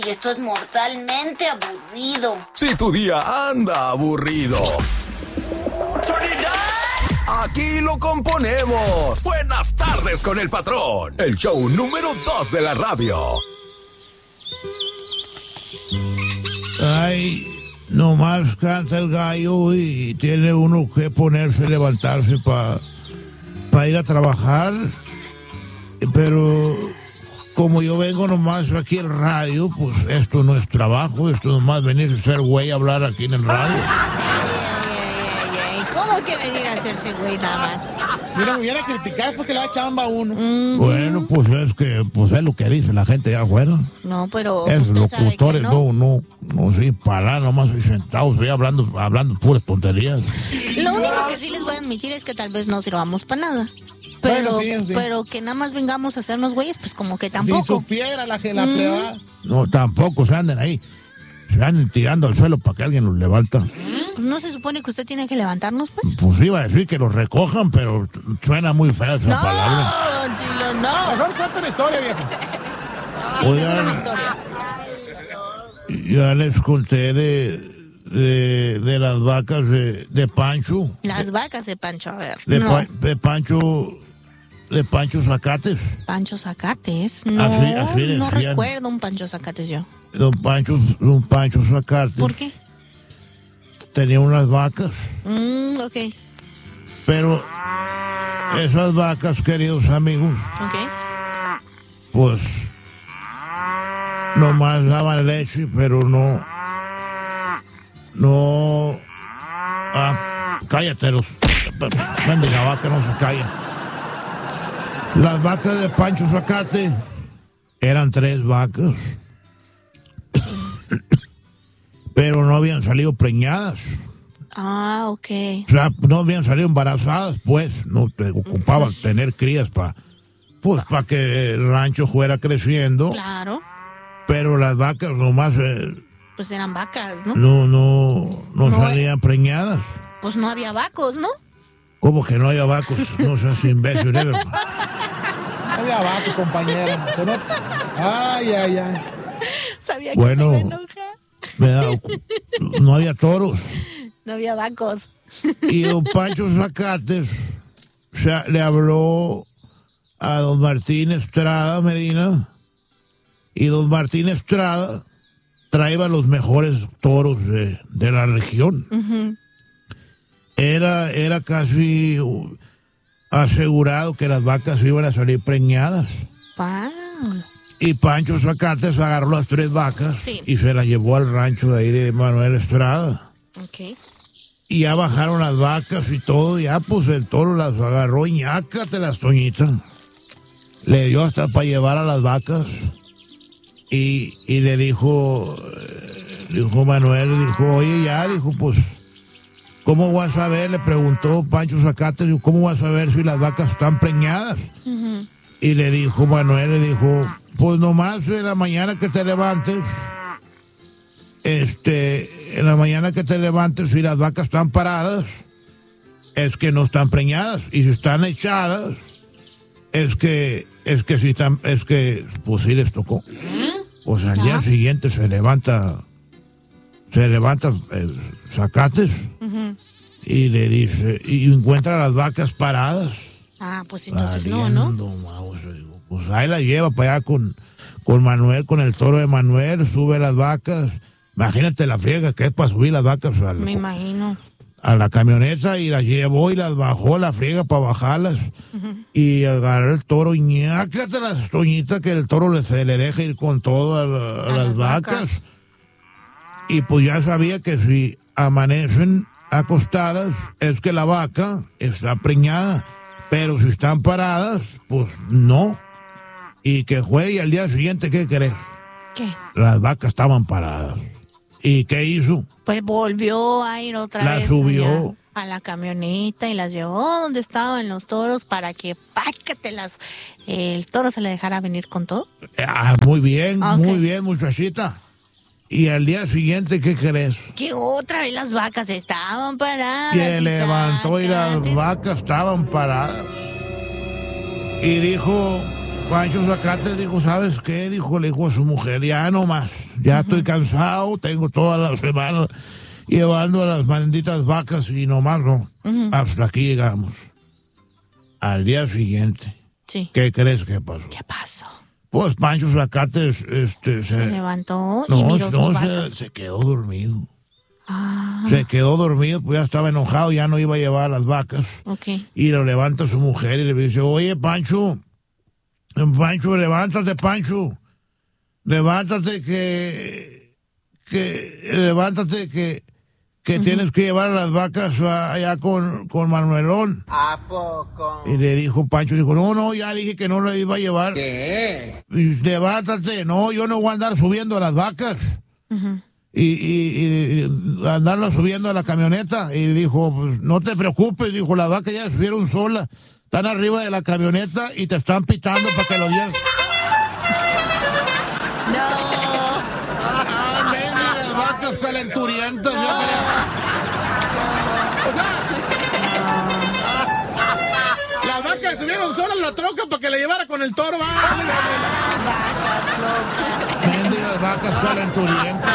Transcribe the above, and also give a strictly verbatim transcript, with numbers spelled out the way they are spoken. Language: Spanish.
Y esto es mortalmente aburrido. Si tu día anda aburrido, aquí lo componemos. Buenas tardes con el patrón. El show número dos de la radio. Ay, nomás canta el gallo y tiene uno que ponerse, levantarse para pa ir a trabajar. Pero como yo vengo nomás aquí en radio, pues esto no es trabajo, esto nomás venir a ser güey a hablar aquí en el radio. Ay, ay, ay, ¿cómo que venir a hacerse güey nada más? Mira, me viene a criticar porque le da chamba a uno. Mm-hmm. Bueno, pues es que pues es lo que dice la gente allá afuera. No, pero Es usted sabe que locutores, no. no, no, no, sí, para nomás estoy sentados, estoy hablando, hablando puras tonterías. Lo único que sí les voy a admitir es que tal vez no sirvamos para nada. Pero, Bueno, sí, sí. pero que nada más vengamos a hacernos güeyes, pues como que Si tampoco. supiera la que la Mm. pleba. No, tampoco se anden ahí, se anden tirando al suelo para que alguien los levanta. ¿No se supone que usted tiene que levantarnos, pues? Pues iba a decir que los recojan, pero suena muy fea esa No, palabra. Chilo, no. Mejor cuenta la historia, viejo. Sí, Oigan. tengo una historia. Ya les conté de, de, de las vacas de, de Pancho, Las vacas de Pancho, a ver. de, no. Pa- de Pancho, de Pancho Zacates. Pancho Zacates. No, Así- así no decían. recuerdo un Pancho Zacates yo. Don Pancho, don Pancho Zacates ¿Por qué? tenía unas vacas, Mm, ok, pero esas vacas, queridos amigos, ok. pues nomás daban leche, pero no, no, ah, cállate, los, bendiga vaca no se calla. Las vacas de Pancho Zacate eran tres vacas, pero no habían salido preñadas. Ah, ok. O sea, no habían salido embarazadas, pues, no te ocupaban tener crías para, pues, para que el rancho fuera creciendo. Claro. Pero las vacas nomás eh, Pues eran vacas, ¿no? no, no, no, No, salían preñadas. Pues no había vacos, ¿no? ¿Cómo que no había vacos? No seas imbécil, ¿eh? Había abajo, compañera. Se nota. Ay, ay, ay. Sabía que Bueno. se iba a enojar. Me da- no había toros. No había vacos. Y don Pancho Zacates o sea, le habló a don Martín Estrada Medina, y don Martín Estrada traía los mejores toros de, de la región. Ujú. Era, era casi uh, asegurado que las vacas iban a salir preñadas. Wow. Y Pancho Zacates agarró las tres vacas Sí. y se las llevó al rancho de ahí de Manuel Estrada. Ok. Y ya bajaron las vacas y todo, ya pues el toro las agarró y ñácatelas, Toñita. Le dio hasta para llevar a las vacas. Y, y le dijo, eh, dijo Manuel, dijo, oye, ya, dijo, pues, ¿cómo voy a saber? Le preguntó Pancho Zacates, dijo, ¿cómo voy a saber si las vacas están preñadas? Ujú. Y le dijo Manuel, le dijo, pues nomás en la mañana que te levantes, este, en la mañana que te levantes, si las vacas están paradas, es que no están preñadas. Y si están echadas, es que, es que si están, es que, pues sí les tocó. Pues al día Ah. siguiente se levanta, se levanta el Zacates Ujú. y le dice, y encuentra las vacas paradas. Ah, pues entonces no, ¿no? Valiendo mouse, digo, pues ahí la lleva para allá con, con Manuel, con el toro de Manuel, sube las vacas. Imagínate la friega que es para subir las vacas al- Me imagino. a la camioneta, y las llevó y las bajó la friega para bajarlas. Y agarró el toro y ñácate las Toñita, que el toro le, se le deja ir con todo a, la- a A las, las vacas. vacas. Y pues ya sabía que si amanecen acostadas es que la vaca está preñada, pero si están paradas, pues no. Y que fue, y al día siguiente, ¿qué crees? ¿Qué? Las vacas estaban paradas. ¿Y qué hizo? Pues volvió a ir otra La vez subió. allá a la camioneta y las llevó donde estaban los toros para que pácatelas el toro se le dejara venir con todo. Ah, muy bien, Ok. muy bien, muchachita. Y al día siguiente, ¿qué crees? Que otra vez las vacas estaban paradas. Que y levantó y las sacates. vacas estaban paradas. Y dijo, Pancho Zacate dijo, ¿sabes qué? Dijo, le dijo a su mujer, ya no más, ya uh-huh. estoy cansado, tengo toda la semana llevando a las malditas vacas y nomás no. Uh-huh. Hasta aquí llegamos. Al día siguiente, sí. ¿Qué crees que pasó? ¿Qué pasó? Pues Pancho Zacate este, se, se levantó y no, miró no, sus se, vacas. se quedó dormido. Ah. Se quedó dormido, pues ya estaba enojado, ya no iba a llevar a las vacas. Okay. Y lo levanta su mujer y le dice, oye, Pancho, Pancho, levántate, Pancho. Levántate que, que, levántate que, que uh-huh. tienes que llevar a las vacas allá con, con Manuelón. ¿A poco? Y le dijo Pancho, dijo, no, no, ya dije que no lo iba a llevar. ¿Qué? Y, levántate, no, yo no voy a andar subiendo a las vacas. Uh-huh. Y, y, y andarlas subiendo a la camioneta. Y dijo, pues, no te preocupes, dijo, las vacas ya subieron solas. Están arriba de la camioneta y te están pitando para que lo lleves. No. Ah, las vacas calenturientas, no. Yo creo. O sea, las vacas subieron solas a la troca para que le llevara con el toro. Vale, vacas locas. Mendigas vacas calenturientas.